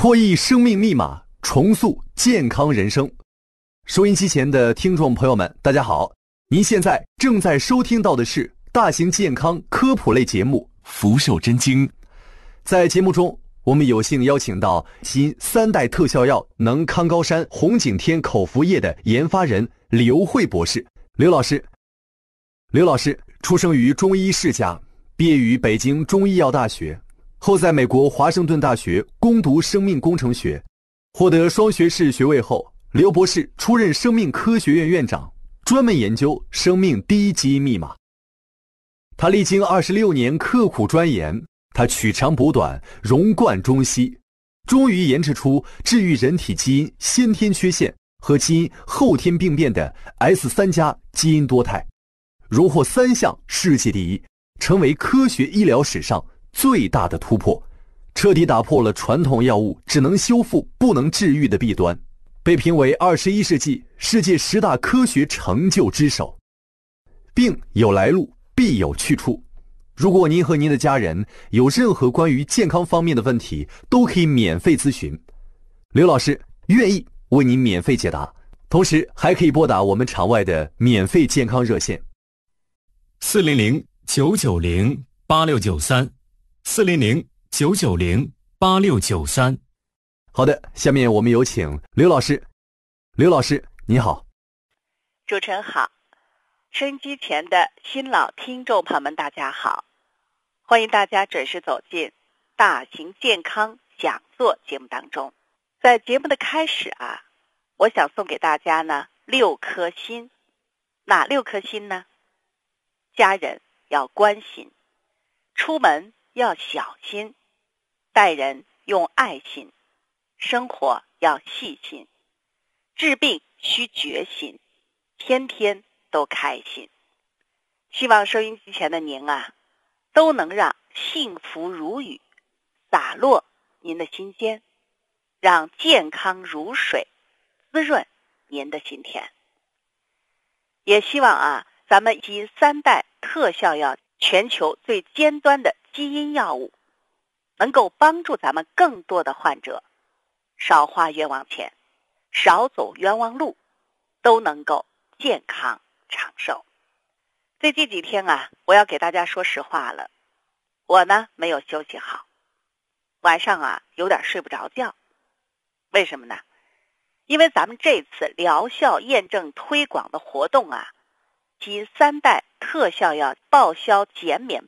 破译生命密码，重塑健康人生。收音机前的听众朋友们，大家好，您现在正在收听到的是大型健康科普类节目《福寿真经》。在节目中，我们有幸邀请到基因3代特效药能康高山红景天口服液的研发人刘慧博士。刘老师出生于中医世家，毕业于北京中医药大学，后在美国华盛顿大学攻读生命工程学，获得双学士学位后，刘博士出任生命科学院院长，专门研究生命第一基因密码。他历经26年刻苦钻研，他取长补短，融贯中西，终于研制出治愈人体基因先天缺陷和基因后天病变的 S3+ 基因多肽，荣获3项世界第一，成为科学医疗史上最大的突破，彻底打破了传统药物只能修复不能治愈的弊端，被评为21世纪世界10大科学成就之首。病有来路，必有去处。如果您和您的家人有任何关于健康方面的问题，都可以免费咨询，刘老师愿意为您免费解答，同时还可以拨打我们场外的免费健康热线 400-990-8693，400-990-8693。 好的，下面我们有请刘老师。刘老师你好。 主持人好，收音机前的新老听众朋友们大家好，欢迎大家准时走进大型健康讲座节目当中。在节目的开始我想送给大家呢6颗心。哪6颗心呢？家人要关心，出门要小心，待人用爱心，生活要细心，治病需决心，天天都开心。希望收音机前的您都能让幸福如雨洒落您的心间，让健康如水滋润您的心田。也希望咱们基因3代特效药，全球最尖端的基因药物，能够帮助咱们更多的患者少花冤枉钱，少走冤枉路，都能够健康长寿。最近几天我要给大家说实话了，我呢没有休息好，晚上有点睡不着觉。为什么呢？因为咱们这次疗效验证推广的活动基因3代特效药报销减免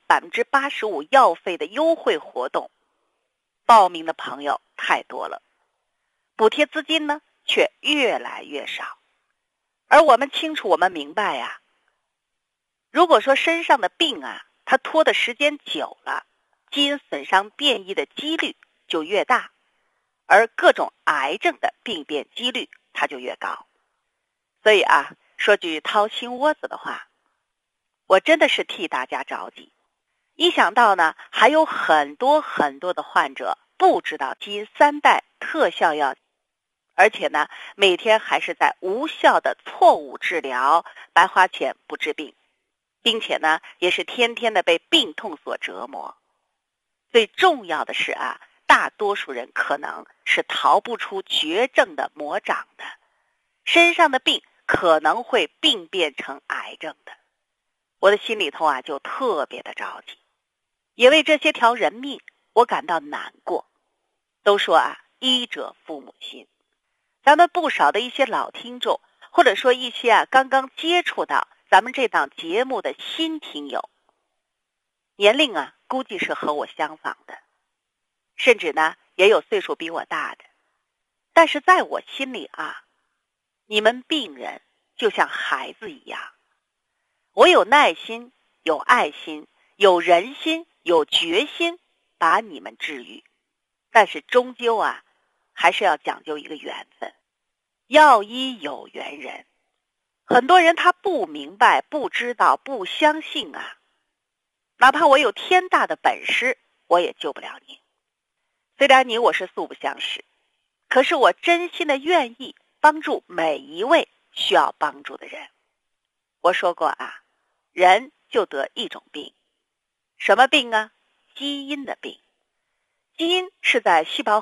85% 药费的优惠活动，报名的朋友太多了，补贴资金呢却越来越少。而我们清楚，我们明白如果说身上的病它拖的时间久了，基因损伤变异的几率就越大，而各种癌症的病变几率它就越高。所以说句掏心窝子的话，我真的是替大家着急。一想到呢还有很多的患者不知道基因3代特效药，而且呢每天还是在无效的错误治疗，白花钱不治病，并且呢也是天天的被病痛所折磨。最重要的是大多数人可能是逃不出绝症的魔掌的，身上的病可能会病变成癌症的。我的心里头就特别的着急，也为这些条人命我感到难过。都说医者父母心，咱们不少的一些老听众，或者说一些刚刚接触到咱们这档节目的新听友，年龄估计是和我相仿的，甚至呢也有岁数比我大的。但是在我心里你们病人就像孩子一样，我有耐心，有爱心，有人心，有决心把你们治愈。但是终究还是要讲究一个缘分，药医有缘人。很多人他不明白，不知道，不相信哪怕我有天大的本事，我也救不了你。虽然你我是素不相识，可是我真心的愿意帮助每一位需要帮助的人。我说过人就得一种病。什么病基因的病。基因是在细胞